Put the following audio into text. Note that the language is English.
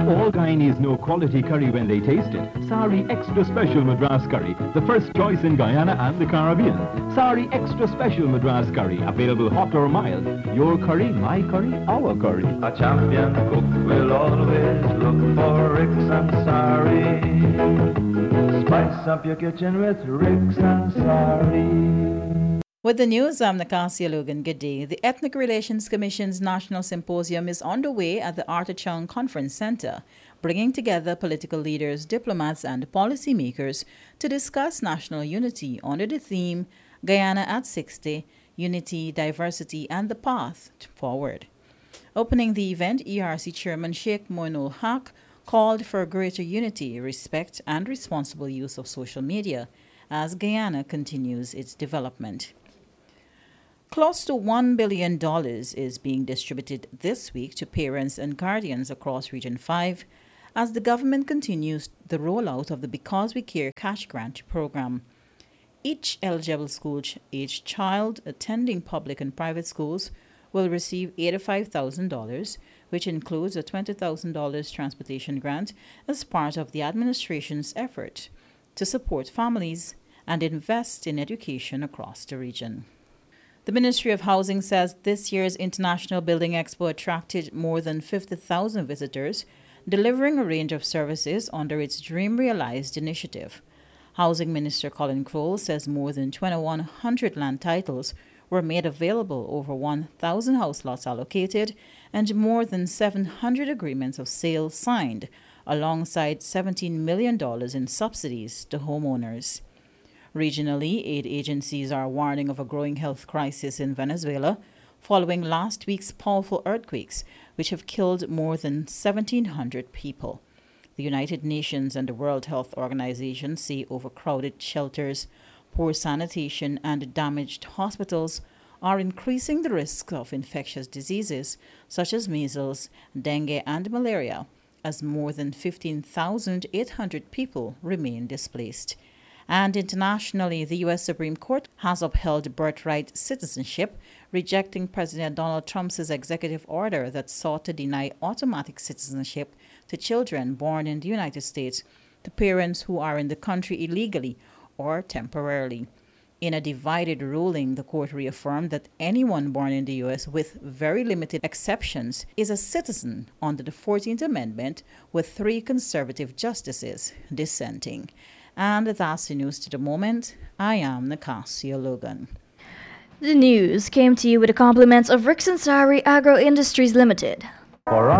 All Guyanese know quality curry when they taste it. Sari Extra Special Madras Curry, the first choice in Guyana and the Caribbean. Sari Extra Special Madras Curry, available hot or mild. Your curry, my curry, our curry. A champion cook will always look for Ricks and Sari. Spice up your kitchen with Ricks and Sari. With the news, I'm Nakasia Logan. Good day. The Ethnic Relations Commission's National Symposium is underway at the Arthur Chung Conference Center, bringing together political leaders, diplomats, and policymakers to discuss national unity under the theme Guyana at 60, Unity, Diversity, and the Path Forward. Opening the event, ERC Chairman Sheikh Moinul Haq called for greater unity, respect, and responsible use of social media as Guyana continues its development. Close to $1 billion is being distributed this week to parents and guardians across Region 5 as the government continues the rollout of the Because We Care cash grant program. Each eligible school-aged child attending public and private schools will receive $85,000, which includes a $20,000 transportation grant as part of the administration's effort to support families and invest in education across the region. The Ministry of Housing says this year's International Building Expo attracted more than 50,000 visitors, delivering a range of services under its Dream Realized initiative. Housing Minister Colin Crowell says more than 2,100 land titles were made available, over 1,000 house lots allocated, and more than 700 agreements of sale signed, alongside $17 million in subsidies to homeowners. Regionally, aid agencies are warning of a growing health crisis in Venezuela following last week's powerful earthquakes, which have killed more than 1,700 people. The United Nations and the World Health Organization say overcrowded shelters, poor sanitation, and damaged hospitals are increasing the risk of infectious diseases such as measles, dengue, and malaria, as more than 15,800 people remain displaced. And internationally, the U.S. Supreme Court has upheld birthright citizenship, rejecting President Donald Trump's executive order that sought to deny automatic citizenship to children born in the United States to parents who are in the country illegally or temporarily. In a divided ruling, the court reaffirmed that anyone born in the U.S., with very limited exceptions, is a citizen under the 14th Amendment, with 3 conservative justices dissenting. And that's the news to the moment. I am Nakasia Logan. The news came to you with the compliments of Ricks and Sari Agro Industries Limited.